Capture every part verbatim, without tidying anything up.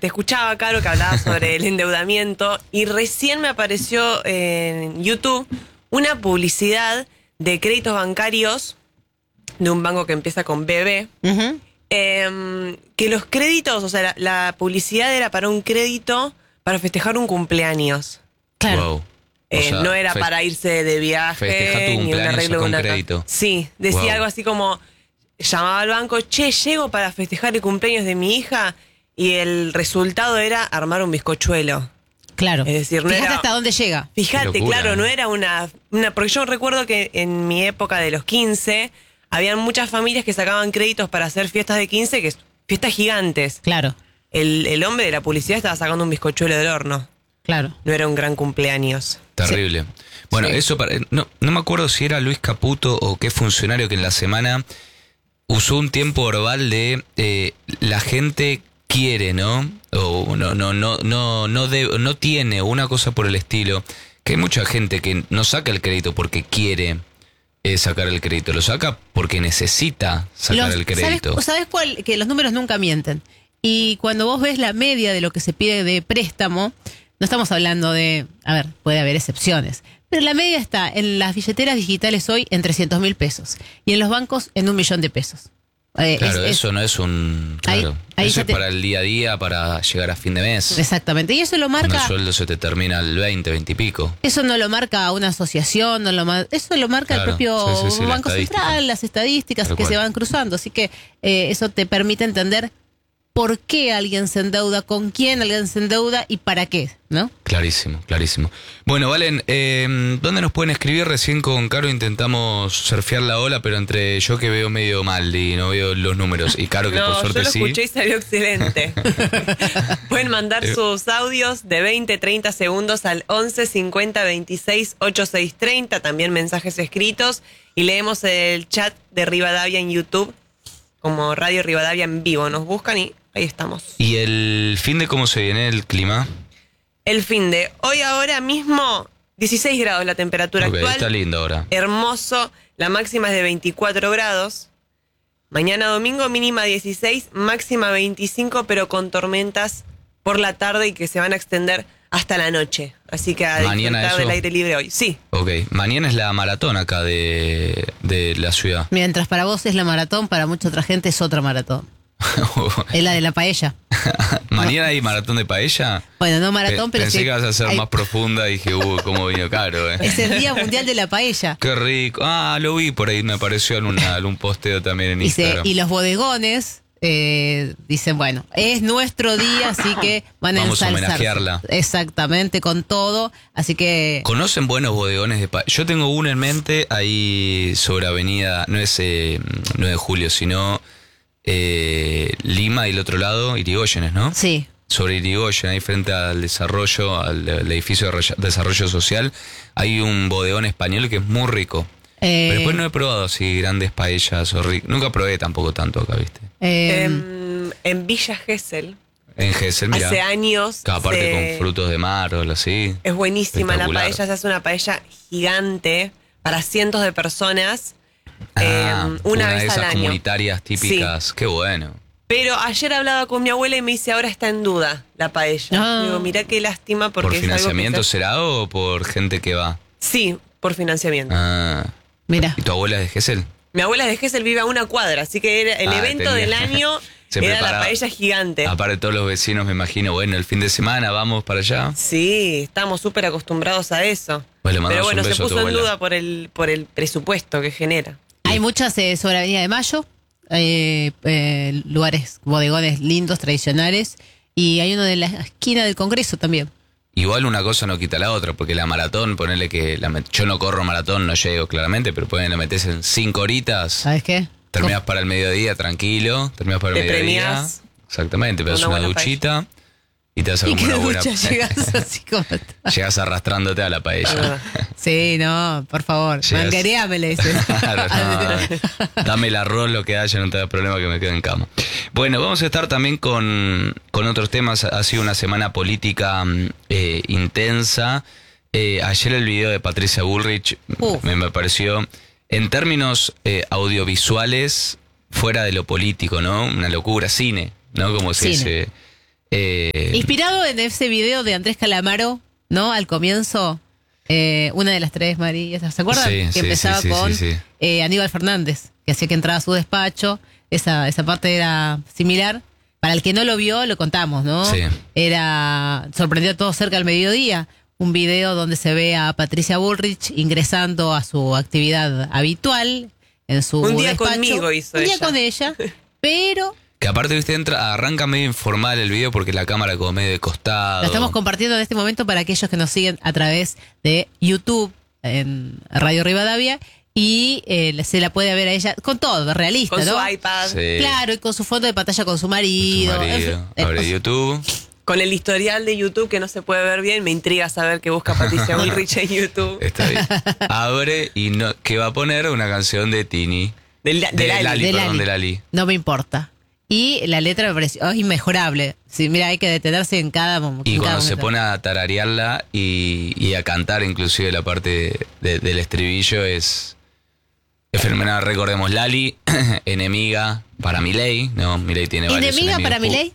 te escuchaba, Caro, que hablaba sobre el endeudamiento y recién me apareció en YouTube una publicidad de créditos bancarios de un banco que empieza con B B. Uh-huh. Eh, que los créditos, o sea, la, la publicidad era para un crédito para festejar un cumpleaños. Claro. Wow. Eh, o sea, no era para irse de viaje ni un arreglo de una crédito. Sí, decía wow. algo así como, llamaba al banco, che, llego para festejar el cumpleaños de mi hija, y el resultado era armar un bizcochuelo. Claro. Es decir, no fíjate era, hasta dónde llega. Fíjate, locura, claro, ¿no? no era una, una... Porque yo recuerdo que en mi época de los quince, habían muchas familias que sacaban créditos para hacer fiestas de quince, que fiestas gigantes. Claro. El, el hombre de la publicidad estaba sacando un bizcochuelo del horno. Claro. No era un gran cumpleaños. Terrible. Sí. Bueno, sí. eso para, no, no me acuerdo si era Luis Caputo o qué funcionario que en la semana usó un tiempo verbal de eh, la gente quiere, ¿no? O no, no, no, no, no, de, no tiene una cosa por el estilo. Que hay mucha gente que no saca el crédito porque quiere eh, sacar el crédito, lo saca porque necesita sacar los, el crédito. ¿Sabes, ¿Sabes cuál? Que los números nunca mienten. Y cuando vos ves la media de lo que se pide de préstamo, no estamos hablando de, a ver, puede haber excepciones, pero la media está en las billeteras digitales hoy en trescientos mil pesos y en los bancos en un millón de pesos. Eh, claro, es, eso es, no es un... Claro, ahí, ahí eso es te, para el día a día, para llegar a fin de mes. Exactamente, y eso lo marca... Cuando el sueldo se te termina el veinte, veinte y pico. Eso no lo marca una asociación, no lo mar, eso lo marca claro, el propio sí, sí, sí, Banco Central, las estadísticas Tal que cual. se van cruzando. Así que eh, eso te permite entender por qué alguien se endeuda, con quién alguien se endeuda y para qué, ¿no? Clarísimo, clarísimo. Bueno, Valen, eh, ¿dónde nos pueden escribir? Recién con Caro intentamos surfear la ola, pero entre yo que veo medio mal y no veo los números, y Caro que no, por suerte sí. No, yo lo escuché y salió excelente. Pueden mandar sus audios de veinte, treinta segundos al once cincuenta veintiséis ochenta y seis treinta, también mensajes escritos, y leemos el chat de Rivadavia en YouTube, como Radio Rivadavia en vivo. Nos buscan y ahí estamos. ¿Y el fin de cómo se viene el clima? El fin de hoy ahora mismo, dieciséis grados la temperatura okay, actual. Está lindo ahora. Hermoso. La máxima es de veinticuatro grados. Mañana domingo mínima dieciséis, máxima veinticinco, pero con tormentas por la tarde y que se van a extender hasta la noche. Así que a disfrutar del aire libre hoy. Sí. Ok. Mañana es la maratón acá de, de la ciudad. Mientras para vos es la maratón, para mucha otra gente es otra maratón. Es la de la paella. ¿Mañana hay maratón de paella? Bueno, no maratón, Pe pero Pensé sí, que vas a ser hay... más profunda y dije, uh, cómo vino caro, eh. Es el Día Mundial de la Paella. Qué rico. Ah, lo vi por ahí, me apareció en una, algún posteo también en y Instagram. Se, y los bodegones eh, dicen, bueno, es nuestro día, así que van a Vamos ensalzarse. a homenajearla. Exactamente, con todo, así que... ¿Conocen buenos bodegones de paella? Yo tengo uno en mente ahí sobre avenida, no es eh, nueve de julio, sino... Eh, Lima y el otro lado, Irigoyenes, ¿no? Sí. Sobre Irigoyen, ahí frente al desarrollo, al, al edificio de desarrollo social, hay un bodegón español que es muy rico. Eh, Pero después no he probado así grandes paellas o ricas. Nunca probé tampoco tanto acá, ¿viste? Eh, en, en Villa Gesell. En Gesell, mira. Hace años. Cada parte se... con frutos de mar o algo así. Es buenísima la paella, se hace una paella gigante para cientos de personas. Ah, eh, una, una vez de esas al año. Comunitarias típicas, sí. Qué bueno. Pero ayer hablaba con mi abuela y me dice, ahora está en duda la paella. Ah. Digo, mirá qué lástima porque ¿Por es financiamiento algo que se... será o por gente que va? Sí, por financiamiento. Ah. Mira. ¿Y tu abuela es de Gesell? Mi abuela es de Gesell, vive a una cuadra, así que era el ah, evento tenía. del año era prepara... la paella gigante. Aparte todos los vecinos, me imagino, bueno, el fin de semana vamos para allá. Sí, estamos súper acostumbrados a eso. Bueno, pero bueno, se puso en abuela. duda por el, por el presupuesto que genera. Hay muchas eh, sobre Avenida de Mayo, eh, eh, lugares, bodegones lindos, tradicionales, y hay uno de la esquina del Congreso también. Igual una cosa no quita la otra, porque la maratón, ponerle que... La, yo no corro maratón, no llego claramente, pero pueden meterse en cinco horitas. ¿Sabes qué? Terminás para el mediodía tranquilo, terminás para el te mediodía. Premiás. Exactamente, pero es una, una duchita paella. Y te hace como una buena... Ducha, llegas así como... Llegas arrastrándote a la paella. Sí, no, por favor. Llegas... Manguereame, le dices. Claro, no. Dame el arroz, lo que haya, no te da problema que me quede en cama. Bueno, vamos a estar también con, con otros temas. Ha sido una semana política eh, intensa. Eh, ayer el video de Patricia Bullrich me, me pareció, en términos eh, audiovisuales, fuera de lo político, ¿no? Una locura, cine, ¿no? Como se dice... Eh, Inspirado en ese video de Andrés Calamaro, ¿no? Al comienzo, eh, una de las tres Marías, ¿se acuerdan? Sí, que sí, empezaba sí, sí, con sí, sí. Eh, Aníbal Fernández, que hacía que entraba a su despacho. Esa, esa parte era similar. Para el que no lo vio, lo contamos, ¿no? Sí. Era, sorprendió a todos cerca del mediodía. Un video donde se ve a Patricia Bullrich ingresando a su actividad habitual en su Un día despacho. conmigo hizo Un día ella. con ella, pero Que aparte, viste, entra, arranca medio informal el video porque la cámara como medio de costado. lo estamos compartiendo en este momento para aquellos que nos siguen a través de YouTube en Radio Rivadavia y eh, se la puede ver a ella con todo, realista, Con ¿no? su iPad, Sí. Claro, y con su foto de pantalla con su Su marido. marido. En fin, eh, Abre o sea, YouTube. con el historial de YouTube que no se puede ver bien. Me intriga saber qué busca Patricia Bullrich en YouTube. Está bien. Abre y no, que va a poner una canción de Tini. De, la- de De Lali. Lali, de perdón, Lali. de Lali. No me importa. Y la letra me pareció oh, inmejorable. Sí, mira, hay que detenerse en cada momento. Y en cada cuando se momento. pone a tararearla y, y a cantar inclusive la parte de- del estribillo es, es fenomenal. Recordemos, Lali, enemiga para Milei, ¿no? Milei tiene varios ¿Enemiga enemigos para pu- Milei?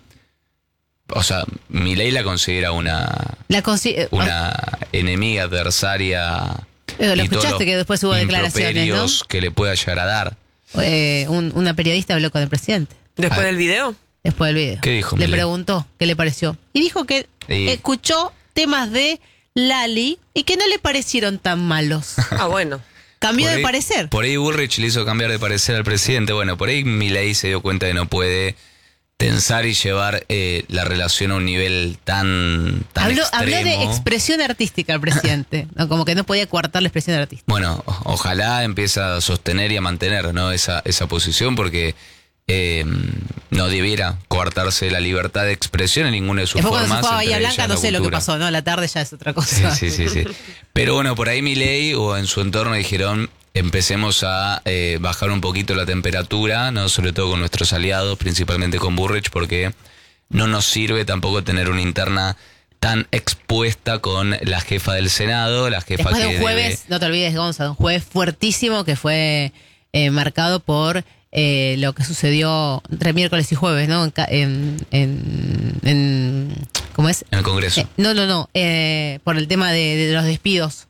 O sea, Milei la considera una, La consi- eh, una enemiga adversaria. Eh, lo y todos escuchaste los que después hubo declaraciones, improperios que le pueda llegar a dar. eh, un- una periodista habló con el presidente Después Ah. del video. después del video. ¿Qué dijo Le Milei? preguntó qué le pareció. Y dijo que Y- escuchó temas de Lali y que no le parecieron tan malos. Ah, bueno. Cambió Por de ahí- parecer. Por ahí Bullrich le hizo cambiar de parecer al presidente. Bueno, por ahí Milei se dio cuenta de que no puede tensar y llevar eh, la relación a un nivel tan, tan Habló, extremo. habló de expresión artística el presidente. ¿no? Como que no podía coartar la expresión artística. Bueno, o- ojalá empiece a sostener y a mantener, ¿no? esa, esa posición porque eh, no debiera coartarse la libertad de expresión en ninguna de sus Después cuando formas. se fue a Bahía entre Blanca ellas no la sé lo que cultura. pasó, ¿no? A la tarde ya es otra Sí, cosa. sí, sí, sí. Pero bueno, por ahí Milei o en su entorno dijeron, empecemos a eh, bajar un poquito la temperatura, no, sobre todo con nuestros aliados, principalmente con Bullrich, porque no nos sirve tampoco tener una interna tan expuesta con la jefa del Senado, la jefa Después de que un jueves, debe- no te olvides, Gonza, de un jueves fuertísimo que fue eh, marcado por eh, lo que sucedió entre miércoles y jueves, ¿no? En, ca- en, en- en- ¿cómo es? en el Congreso. Eh, no, no, no, eh, por el tema de, de los despidos,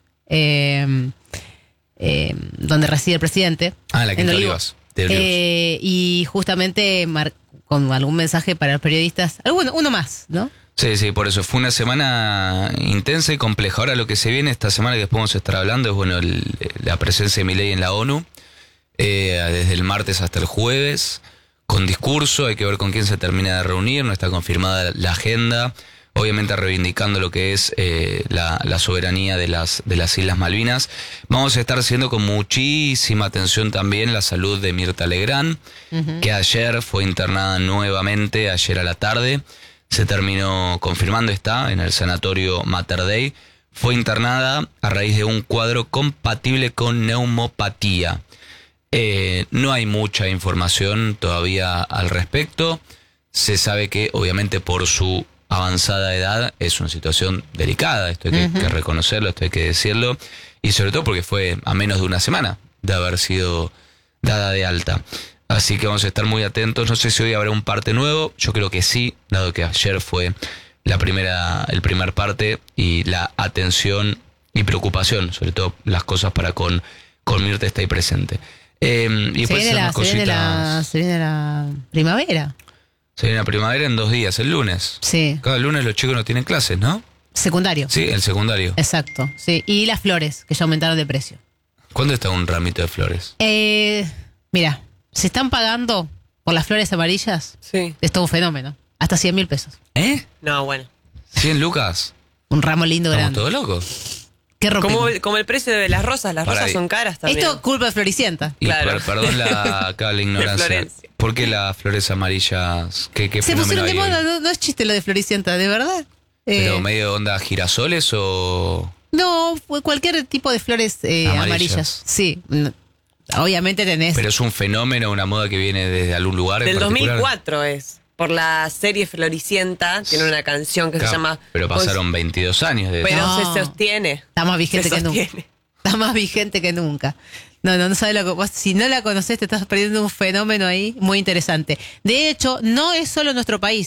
eh, eh, donde reside el presidente. ah, la en Quinta Olivos. Olivos. de Olivos. Eh, y justamente mar- con algún mensaje para los periodistas, alguno, uno más, ¿no? Sí, sí, por eso fue una semana intensa y compleja. Ahora lo que se viene esta semana que después vamos a estar hablando es bueno el- la presencia de Milei en la ONU, eh, desde el martes hasta el jueves, con discurso, hay que ver con quién se termina de reunir, no está confirmada la agenda, obviamente reivindicando lo que es eh, la, la soberanía de las, de las Islas Malvinas. Vamos a estar haciendo con muchísima atención también la salud de Mirta Legrand, que ayer fue internada nuevamente, ayer a la tarde. Se terminó confirmando, está en el sanatorio Mater Dei. Fue internada a raíz de un cuadro compatible con neumopatía. Eh, no hay mucha información todavía al respecto. Se sabe que obviamente por su avanzada edad es una situación delicada, esto hay que, que reconocerlo, esto hay que decirlo. Y sobre todo porque fue a menos de una semana de haber sido dada de alta. Así que vamos a estar muy atentos. No sé si hoy habrá un parte nuevo. Yo creo que sí, dado que ayer fue la primera, el primer parte y la atención y preocupación, sobre todo las cosas para con, con Mirta está ahí presente. Eh, y Se después viene, la, unas se, viene la, cositas. se viene la primavera. Se viene la primavera en dos días, el lunes. Sí, Cada lunes los chicos no tienen clases, ¿no? secundario. Sí, el secundario. Exacto, sí. Y las flores, que ya aumentaron de precio. ¿Cuándo está un ramito de flores? Eh, mira, se están pagando por las flores amarillas. Sí. Es todo un fenómeno. Hasta cien mil pesos. ¿Eh? No, bueno. ¿cien lucas? Un ramo lindo ¿Estamos grande. todos locos? ¿Qué rompimos? Como, el- como el precio de las rosas. Las Para rosas ahí. son caras también. Esto culpa de Floricienta. Y Claro. per- perdón la, acá la ignorancia. Florencia. ¿Por qué las flores amarillas? ¿Qué, qué Se fenómeno pusieron de hay moda, hoy? no, no es chiste lo de Floricienta, de verdad. ¿Pero Eh, medio onda girasoles o...? no, fue cualquier tipo de flores eh, Amarillas. amarillas. Sí. no, Obviamente tenés. ¿Pero es un fenómeno, una moda que viene desde algún lugar en Del dos particular? mil cuatro es. Por la serie Floricienta. Tiene una canción que Claro, se llama... Pero pasaron veintidós años de Pero No. se sostiene. Está más vigente Se que nunca. sostiene. Está más vigente que nunca. No, no, no sabes lo que vos- si no la conoces te estás perdiendo un fenómeno ahí muy interesante. De hecho, no es solo nuestro país.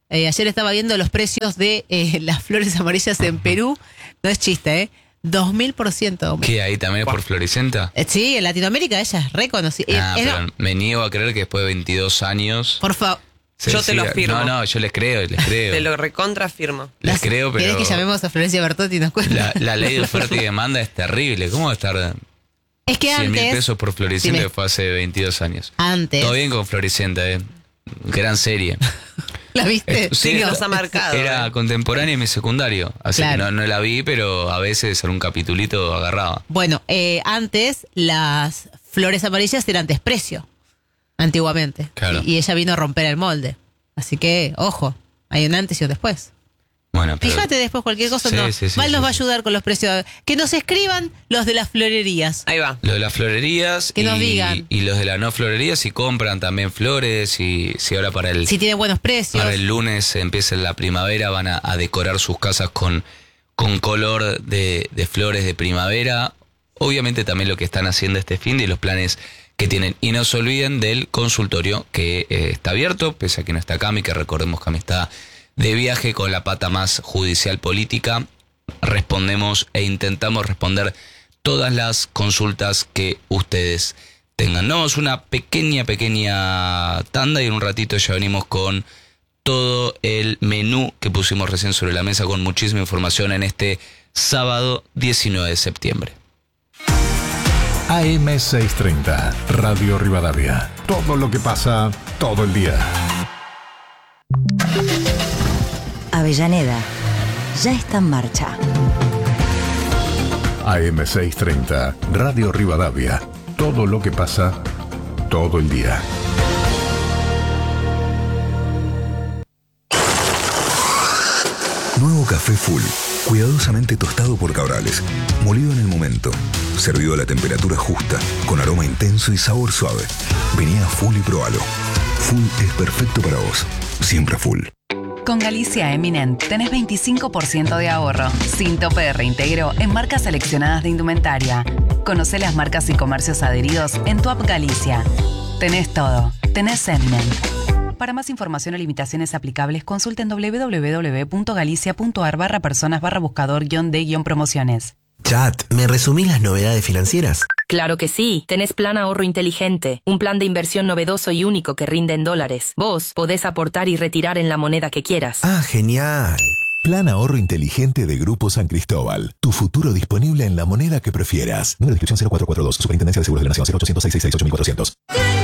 Eh, ayer estaba viendo los precios de eh, las flores amarillas en Perú. No es chiste, ¿eh? dos mil por ciento. ¿Qué? ¿Ahí también es por Floricenta? Eh, sí, en Latinoamérica ella es reconocida. Ah, Eh, pero no, me niego a creer que después de veintidós años... por favor. se Yo te lo siga- firmo. No, no, yo les creo, les creo. Te lo recontrafirmo. Les creo, pero... ¿Querés que llamemos a Florencia Bertotti y nos cuente? La, la ley de oferta y demanda es terrible. ¿Cómo va a estar Es que cien mil antes... pesos por Floricenta si me- que fue hace veintidós años? Antes. Todo bien con Floricenta, ¿eh? Gran serie. ¿La viste? Eh, Sí, nos ha marcado. Era eh. contemporánea y mi secundario. Así Claro. que no, no la vi, pero a veces algún capitulito agarraba. Bueno, eh, antes las flores amarillas eran desprecio, antiguamente. Claro. Y, y ella vino a romper el molde. Así que, ojo, hay un antes y un después. Bueno, pero... Fíjate después cualquier cosa, Sí, no. sí, sí, Mal sí, nos va a sí. ayudar con los precios. Que nos escriban los de las florerías. Ahí va. Lo de las florerías Que y, nos digan. y los de las no florerías si compran también flores y si ahora para el, Si tienen buenos precios. para el lunes empieza la primavera van a, a decorar sus casas con, con color de, de flores de primavera. Obviamente también lo que están haciendo este fin de y los planes que tienen. Y no se olviden del consultorio que eh, está abierto, pese a que no está Cami, que recordemos que Cami está de viaje con la pata más judicial política. Respondemos e intentamos responder todas las consultas que ustedes tengan. No, es una pequeña, pequeña tanda y en un ratito ya venimos con todo el menú que pusimos recién sobre la mesa con muchísima información en este sábado diecinueve de septiembre. A M seiscientos treinta, Radio Rivadavia. Todo lo que pasa, todo el día. Avellaneda ya está en marcha. A M seiscientos treinta, Radio Rivadavia. Todo lo que pasa, todo el día. Nuevo café Full, cuidadosamente tostado por Cabrales, molido en el momento, servido a la temperatura justa, con aroma intenso y sabor suave. Vení a Full y probalo. Full es perfecto para vos, siempre Full. Con Galicia Eminent tenés veinticinco por ciento de ahorro, sin tope de reintegro en marcas seleccionadas de indumentaria. Conocé las marcas y comercios adheridos en tu app Galicia. Tenés todo, tenés Eminent. Para más información o limitaciones aplicables, consulten doble u doble u doble u punto galicia punto a r barra personas barra buscador guión de guión promociones. Chat, ¿me resumís las novedades financieras? Claro que sí. Tenés Plan Ahorro Inteligente, un plan de inversión novedoso y único que rinde en dólares. Vos podés aportar y retirar en la moneda que quieras. Ah, genial. Plan Ahorro Inteligente de Grupo San Cristóbal. Tu futuro disponible en la moneda que prefieras. Número de inscripción cero cuatro cuatro dos. Superintendencia de Seguros de la Nación cero ochocientos seiscientos sesenta y seis ocho mil cuatrocientos.